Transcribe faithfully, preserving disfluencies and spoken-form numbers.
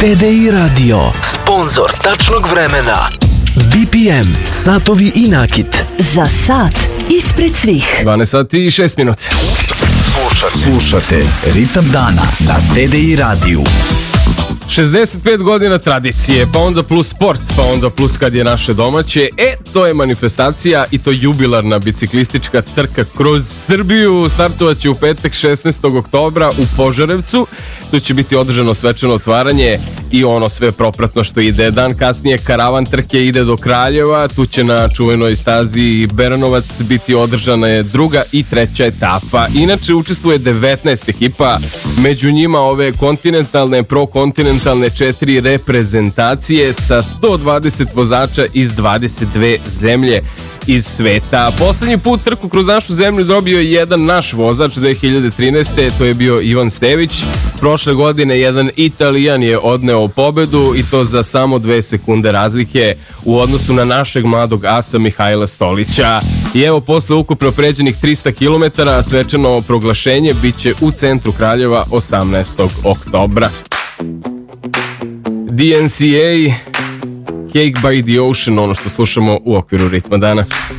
T D I Radio, sponsor tačnog vremena. B P M, satovi i nakit. Za sat ispred svih. dvanaest sati i šest minuta. Slušate, slušate Ritam dana na T D I radiju. šezdeset pet godina tradicije, pa onda plus sport, pa onda plus kad je naše domaće. E, to je manifestacija i to jubilarna biciklistička trka kroz Srbiju. Startovat će u petak šesnaestog oktobra u Požarevcu. Tu će biti održano svečano otvaranje i ono sve propratno što ide. Dan kasnije karavan trke ide do Kraljeva. Tu će na čuvenoj stazi Beranovac biti održana je druga i treća etapa. Inače učestvuje devetnaest ekipa, među njima ove kontinentalne, prokontinentalne četiri reprezentacije sa sto dvadeset vozača iz dvadeset dve zemlje iz sveta. Poslednji put trku kroz našu zemlju dobio je jedan naš vozač dve hiljade trinaeste. To je bio Ivan Stević. Prošle godine jedan Italijan je odneo pobedu i to za samo dve sekunde razlike u odnosu na našeg mladog asa Mihajla Stolića. I evo, posle ukupno pređenih trista kilometara svečano proglašenje biće u centru Kraljeva osamnaestog oktobra. D N C A, Cake by the Ocean, ono što slušamo u okviru Ritma dana.